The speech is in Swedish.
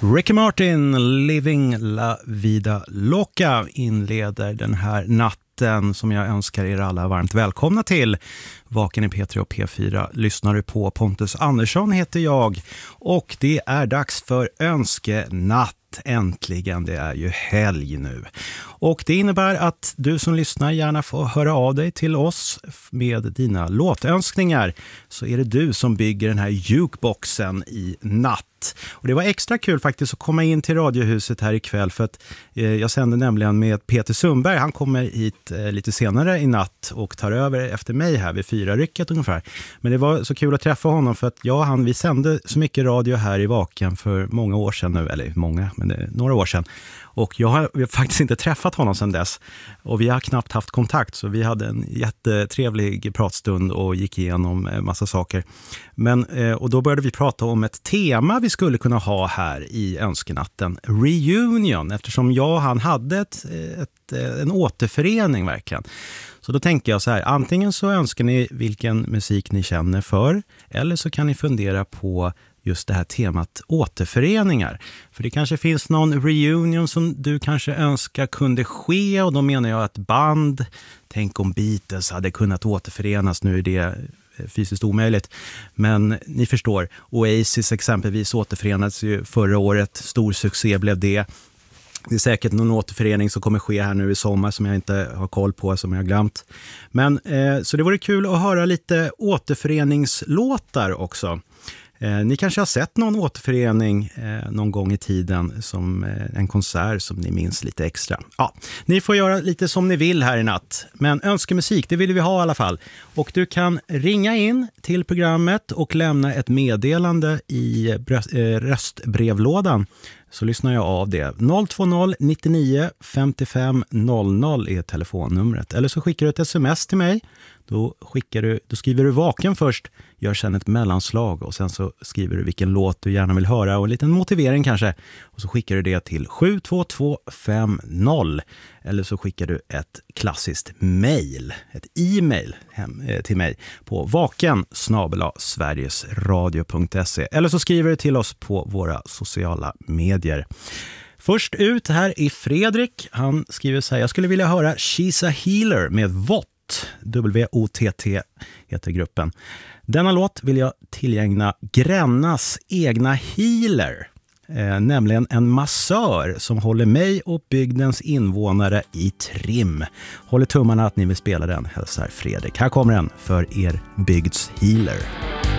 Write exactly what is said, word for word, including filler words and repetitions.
Ricky Martin, Living La Vida Loca, inleder den här natten som jag önskar er alla varmt välkomna till. Vaken i P tre och P fyra lyssnar du på. Pontus Andersson heter jag och det är dags för önskenatt. Äntligen, det är ju helg nu. Och det innebär att du som lyssnar gärna får höra av dig till oss med dina låtönskningar. Så är det du som bygger den här jukeboxen i natt. Och det var extra kul faktiskt att komma in till Radiohuset här ikväll för att eh, jag sände nämligen med Peter Sundberg. Han kommer hit eh, lite senare i natt och tar över efter mig här vid fyra rycket ungefär. Men det var så kul att träffa honom för att jag och han, vi sände så mycket radio här i Vaken för många år sedan nu, eller många, men det är några år sedan. Och jag har, vi har faktiskt inte träffat honom sedan dess. Och vi har knappt haft kontakt, så vi hade en jättetrevlig pratstund och gick igenom en massa saker. Men, och då började vi prata om ett tema vi skulle kunna ha här i önskenatten. Reunion, eftersom jag och han hade ett, ett, en återförening verkligen. Så då tänker jag så här, antingen så önskar ni vilken musik ni känner för, eller så kan ni fundera på just det här temat återföreningar. För det kanske finns någon reunion som du kanske önskar kunde ske, och då menar jag att band, tänk om Beatles hade kunnat återförenas, nu är det fysiskt omöjligt. Men ni förstår, Oasis exempelvis återförenades ju förra året, stor succé blev det. Det är säkert någon återförening som kommer ske här nu i sommar som jag inte har koll på, som jag har glömt. Men eh, så det vore kul att höra lite återföreningslåtar också. Eh, ni kanske har sett någon återförening eh, någon gång i tiden som eh, en konsert som ni minns lite extra. Ja, ni får göra lite som ni vill här i natt. Men önskemusik, det vill vi ha i alla fall. Och du kan ringa in till programmet och lämna ett meddelande i bröst, eh, röstbrevlådan. Så lyssnar jag av det. noll två noll nittionio femtiofem noll noll är telefonnumret. Eller så skickar du ett sms till mig. Då, skickar du, då skriver du vaken först, gör sedan ett mellanslag och sen så skriver du vilken låt du gärna vill höra och en liten motivering kanske. Och så skickar du det till sju två två fem noll. Eller så skickar du ett klassiskt mejl, ett e-mail hem, eh, till mig på vaken snabel-a sverigesradio punkt se. Eller så skriver du till oss på våra sociala medier. Först ut här är Fredrik. Han skriver så här: jag skulle vilja höra She's a Healer med V O T. W O T T heter gruppen. Denna låt vill jag tillgängna Grännas egna healer. Eh, nämligen en massör som håller mig och bygdens invånare i trim. Håller tummarna att ni vill spela den, hälsar Fredrik. Här kommer den för er bygds healer.